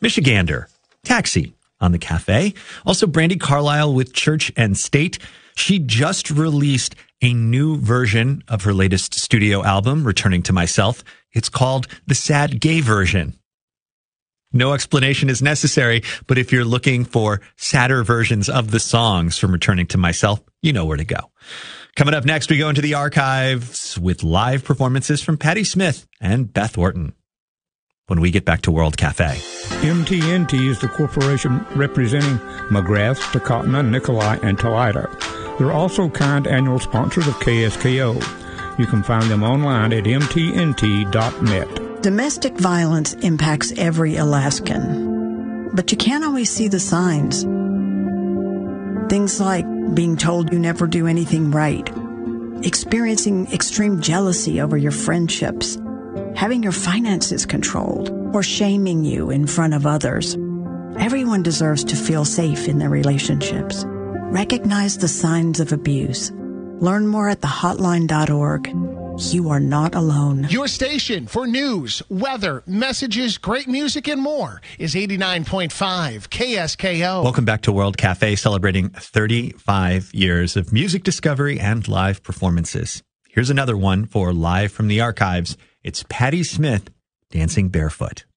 Michigander, Taxi on the Cafe. Also, Brandi Carlile with Church and State. She just released a new version of her latest studio album, Returning to Myself. It's called the Sad Gay Version. No explanation is necessary, but if you're looking for sadder versions of the songs from Returning to Myself, you know where to go. Coming up next, we go into the archives with live performances from Patti Smith and Beth Orton when we get back to World Cafe. MTNT is the corporation representing McGrath, Takatna, Nikolai, and Toledo. They're also kind annual sponsors of KSKO. You can find them online at mtnt.net. Domestic violence impacts every Alaskan, but you can't always see the signs. Things like being told you never do anything right, experiencing extreme jealousy over your friendships, having your finances controlled, or shaming you in front of others. Everyone deserves to feel safe in their relationships. Recognize the signs of abuse. Learn more at thehotline.org. You are not alone. Your station for news, weather, messages, great music, and more is 89.5 KSKO. Welcome back to World Cafe, celebrating 35 years of music discovery and live performances. Here's another one for Live from the Archives. It's Patti Smith, Dancing Barefoot.